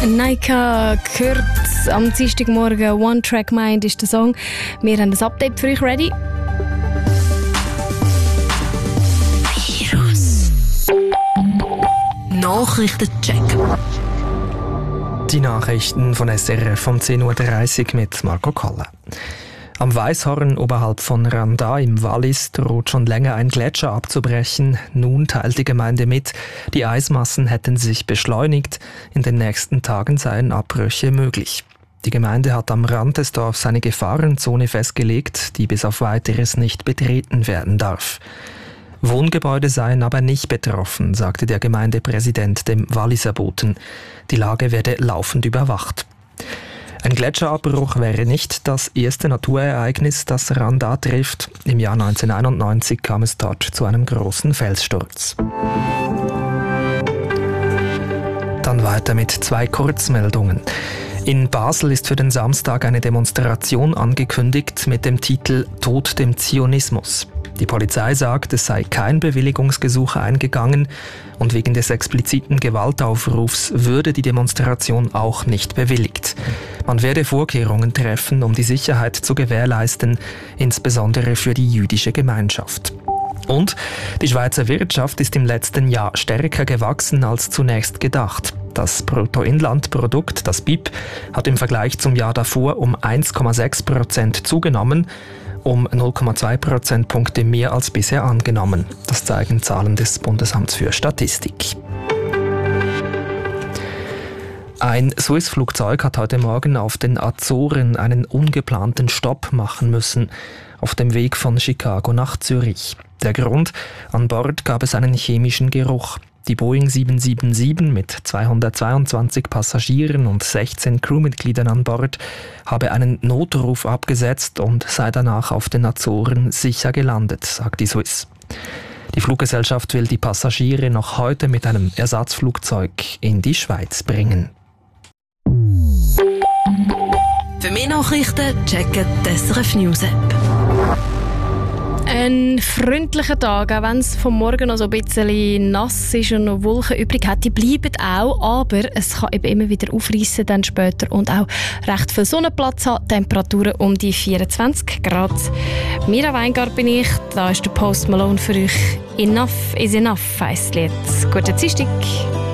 Naika gehört am Dienstagmorgen. One Track Mind ist der Song. Wir haben das Update für euch ready. Virus. Nachrichtencheck. Die Nachrichten von SRF vom 10.30 Uhr mit Marco Koller. Am Weisshorn oberhalb von Randa im Wallis droht schon länger ein Gletscher abzubrechen. Nun teilt die Gemeinde mit, die Eismassen hätten sich beschleunigt. In den nächsten Tagen seien Abbrüche möglich. Die Gemeinde hat am Rand des Dorfs eine Gefahrenzone festgelegt, die bis auf Weiteres nicht betreten werden darf. Wohngebäude seien aber nicht betroffen, sagte der Gemeindepräsident dem Walliser Boten. Die Lage werde laufend überwacht. Ein Gletscherabbruch wäre nicht das erste Naturereignis, das Randa trifft. Im Jahr 1991 kam es dort zu einem großen Felssturz. Dann weiter mit 2 Kurzmeldungen. In Basel ist für den Samstag eine Demonstration angekündigt mit dem Titel »Tod dem Zionismus«. Die Polizei sagt, es sei kein Bewilligungsgesuch eingegangen und wegen des expliziten Gewaltaufrufs würde die Demonstration auch nicht bewilligt. Man werde Vorkehrungen treffen, um die Sicherheit zu gewährleisten, insbesondere für die jüdische Gemeinschaft. Und die Schweizer Wirtschaft ist im letzten Jahr stärker gewachsen als zunächst gedacht. Das Bruttoinlandprodukt, das BIP, hat im Vergleich zum Jahr davor um 1,6% zugenommen, um 0,2 Prozentpunkte mehr als bisher angenommen. Das zeigen Zahlen des Bundesamts für Statistik. Ein Swiss-Flugzeug hat heute Morgen auf den Azoren einen ungeplanten Stopp machen müssen, auf dem Weg von Chicago nach Zürich. Der Grund: an Bord gab es einen chemischen Geruch. Die Boeing 777 mit 222 Passagieren und 16 Crewmitgliedern an Bord habe einen Notruf abgesetzt und sei danach auf den Azoren sicher gelandet, sagt die Swiss. Die Fluggesellschaft will die Passagiere noch heute mit einem Ersatzflugzeug in die Schweiz bringen. Für mehr Nachrichten checken die SRF News App. Ein freundlicher Tag, auch wenn es vom Morgen noch so ein bisschen nass ist und noch Wolken übrig hat, die bleiben auch, aber es kann eben immer wieder aufreissen dann später und auch recht viel Sonnenplatz haben, Temperaturen um die 24 Grad. Mira Weingart bin ich, da ist der Post Malone für euch. Enough is enough heisst das Lied. Guten Dienstag.